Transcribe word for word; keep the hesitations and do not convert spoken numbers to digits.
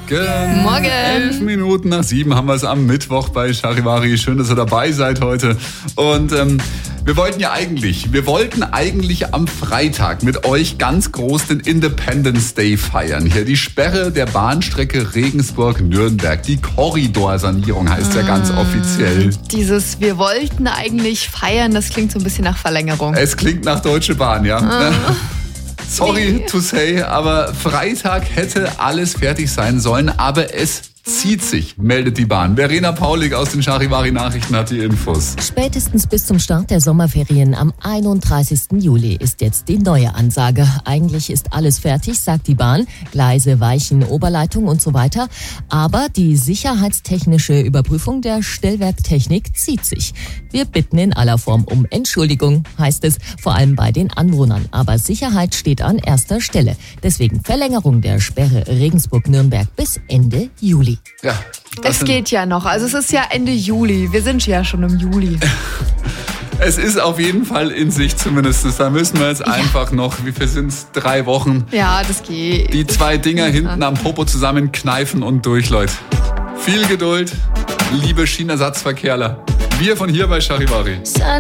Morgen. Morgen. Elf Minuten nach sieben haben wir es am Mittwoch bei Charivari. Schön, dass ihr dabei seid heute. Und ähm, wir wollten ja eigentlich, wir wollten eigentlich am Freitag mit euch ganz groß den Independence Day feiern. Hier die Sperre der Bahnstrecke Regensburg-Nürnberg. Die Korridorsanierung heißt ja ganz offiziell. Dieses wir wollten eigentlich feiern, das klingt so ein bisschen nach Verlängerung. Es klingt nach Deutsche Bahn, ja. Ah. Sorry Nee. to say, aber Freitag hätte alles fertig sein sollen, aber es zieht sich, meldet die Bahn. Verena Paulik aus den Charivari-Nachrichten hat die Infos. Spätestens bis zum Start der Sommerferien am einunddreißigsten Juli ist jetzt die neue Ansage. Eigentlich ist alles fertig, sagt die Bahn. Gleise, Weichen, Oberleitung und so weiter. Aber die sicherheitstechnische Überprüfung der Stellwerktechnik zieht sich. Wir bitten in aller Form um Entschuldigung, heißt es, vor allem bei den Anwohnern. Aber Sicherheit steht an erster Stelle. Deswegen Verlängerung der Sperre Regensburg-Nürnberg bis Ende Juli. Ja, das Es sind- geht ja noch, also es ist ja Ende Juli. Wir sind ja schon im Juli. Es ist auf jeden Fall in sich zumindest. Da müssen wir jetzt einfach noch, wie viel sind es? Drei Wochen. Ja, das geht. Die zwei Dinger hinten am Popo zusammenkneifen und durch, Leute. Viel Geduld, liebe Schienenersatzverkehrler. Wir von hier bei Charivari.